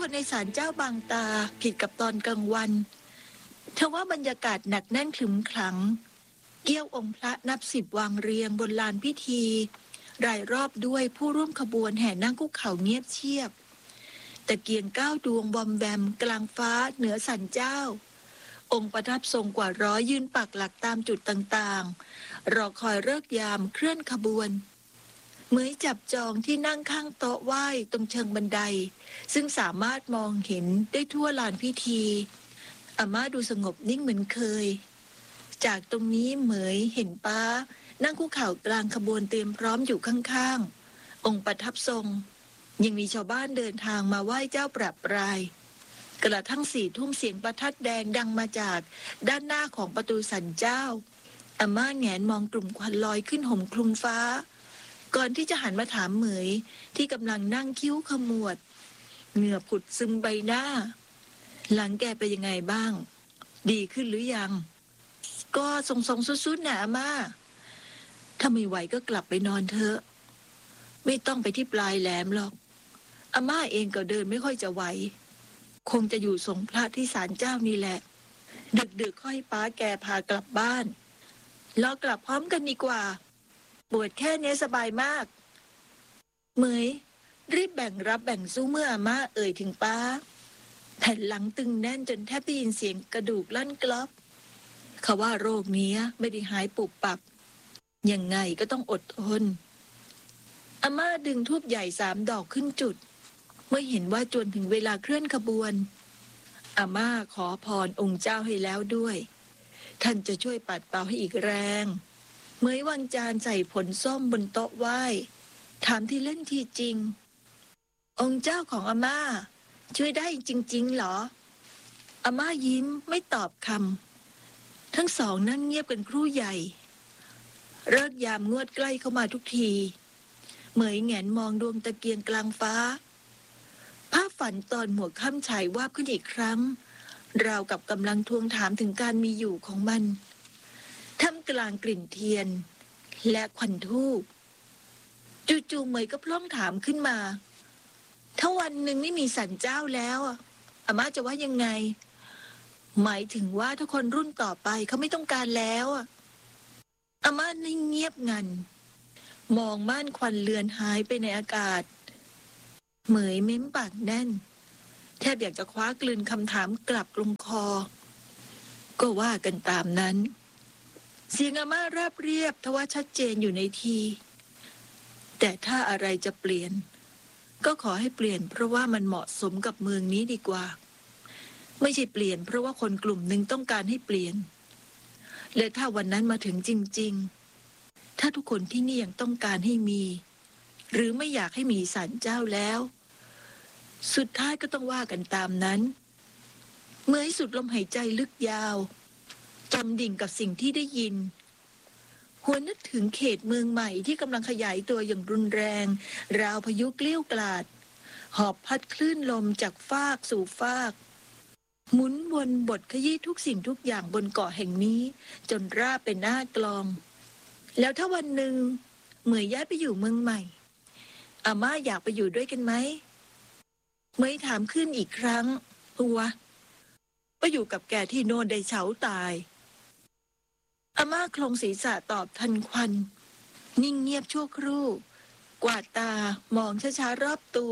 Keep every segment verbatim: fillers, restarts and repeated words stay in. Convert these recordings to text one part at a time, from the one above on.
คนในศาลเจ้าบางตาผิดกับตอนกลางวันทว่าบรรยากาศหนักแน่นขรึมขลังเกี้ยวองค์พระนับสิบวางเรียงบนลานพิธีรายรอบด้วยผู้ร่วมขบวนแห่นั่งคุกเข่าเงียบเชียบตะเกียงเก้าดวงบอมแบมกลางฟ้าเหนือศาลเจ้าองค์ประทับทรงกว่าร้อยยืนปักหลักตามจุดต่างๆรอคอยฤกษ์ยามเคลื่อนขบวนเหมยจับจองที่นั่งข้างโต๊ะไหว้ตรงเชิงบันไดซึ่งสามารถมองเห็นได้ทั่วลานพิธีอาม่าดูสงบนิ่งเหมือนเคยจากตรงนี้เหมยเห็นป้านั่งคุกเข่ากลางขบวนเตรียมพร้อมอยู่ข้างๆองค์ประทับทรงยังมีชาวบ้านเดินทางมาไหว้เจ้าปรับปรายกระทั่งสี่ทุ่มเสียงประทัดแดงดังมาจากด้านหน้าของประตูศาลเจ้าอาม่าแงนมองกลุ่มควันลอยขึ้นห่มคลุมฟ้าก่อนที่จะหันมาถามเหมยที่กำลังนั่งคิ้วขมวดเหงื่อผุดซึมใบหน้าหลังแกไปยังไงบ้างดีขึ้นหรือยังก็ทรงๆสุดๆนะอาม่าถ้าไม่ไหวก็กลับไปนอนเถอะไม่ต้องไปที่ปลายแหลมหรอกอาม่าเองก็เดินไม่ค่อยจะไหวคงจะอยู่สงพระที่ศาลเจ้านี่แหละดึกๆค่อยป้าแกพากลับบ้านเรากลับพร้อมกันดีกว่าปวดแค่นี้สบายมากเหมยรีบแบ่งรับแบ่งสู้เมื่ออาม่าเอ่ยถึงป้าแผ่นหลังตึงแน่นจนแทบได้ยินเสียงกระดูกลั่นกรอบเขาว่าโรคนี้ไม่ได้หายปุบปับยังไงก็ต้องอดทนอาม่าดึงธูปใหญ่สามดอกขึ้นจุดเมื่อเห็นว่าจวนถึงเวลาเคลื่อนขบวนอาม่าขอพรองค์เจ้าให้แล้วด้วยท่านจะช่วยปัดเป่าให้อีกแรงเหมยวางจานใส่ผลส้มบนโต๊ะไหว้ถามที่เล่นที่จริงองค์เจ้าของอาม่าช่วยได้จริงๆเหรออาม่ายิ้มไม่ตอบคำทั้งสองนั่งเงียบกันครู่ใหญ่ฤกษ์ยามงวดใกล้เข้ามาทุกทีเหมยแงนมองดวงตะเกียงกลางฟ้าภาพฝันตอนหัวค่ำฉายวาบขึ้นอีกครั้งราวกับกำลังทวงถามถึงการมีอยู่ของมันท่ามกลางกลิ่นเทียนและควันธูปจู่ๆเหมยก็พล่องถามขึ้นมาถ้าวันหนึ่งไม่มีศาลเจ้าแล้วอาม่าจะว่ายังไงหมายถึงว่าถ้าคนรุ่นต่อไปเขาไม่ต้องการแล้วอาม่านิ่งเงียบงันมองม่านควันเลือนหายไปในอากาศเหมยเม้มปากแน่นแทบอยากจะคว้ากลืนคำถามกลับลงคอก็ว่ากันตามนั้นเสียงอาม่าราบเรียบทว่าชัดเจนอยู่ในทีแต่ถ้าอะไรจะเปลี่ยนก็ขอให้เปลี่ยนเพราะว่ามันเหมาะสมกับเมืองนี้ดีกว่าไม่ใช่เปลี่ยนเพราะว่าคนกลุ่มหนึ่งต้องการให้เปลี่ยนและถ้าวันนั้นมาถึงจริงๆถ้าทุกคนที่นี่ยังต้องการให้มีหรือไม่อยากให้มีศาลเจ้าแล้วสุดท้ายก็ต้องว่ากันตามนั้นเมื่อให้สุดลมหายใจลึกยาวจำดิ่งกับสิ่งที่ได้ยินหวนนึกถึงเขตเมืองใหม่ที่กำลังขยายตัวอย่างรุนแรงราวพายุเกลี้ยวกลาดหอบพัดคลื่นลมจากฟากสู่ฟากหมุนวนบทขยี้ทุกสิ่งทุกอย่างบนเกาะแห่งนี้จนราบเป็นหน้ากลองแล้วถ้าวันหนึ่งเหมยย้ายไปอยู่เมืองใหม่อาม่าอยากไปอยู่ด้วยกันไหมเหมยถามขึ้นอีกครั้งหัวไปอยู่กับแกที่โน่นได้เฉาตายอาม่าโครงศีรษะตอบทันควันนิ่งเงียบชั่วครู่กวาดตามองช้าๆรอบตัว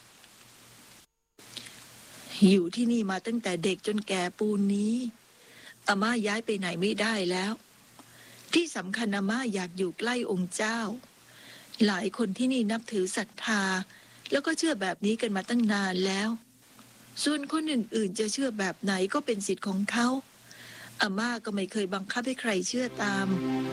อยู่ที่นี่มาตั้งแต่เด็กจนแก่ปูนนี้อาม่าย้ายไปไหนไม่ได้แล้วที่สำคัญอาม่าอยากอยู่ใกล้องค์เจ้าหลายคนที่นี่นับถือศรัทธาแล้วก็เชื่อแบบนี้กันมาตั้งนานแล้วส่วนคนอื่นๆจะเชื่อแบบไหนก็เป็นสิทธิ์ของเขาอาม่าก็ไม่เคยบังคับให้ใครเชื่อตาม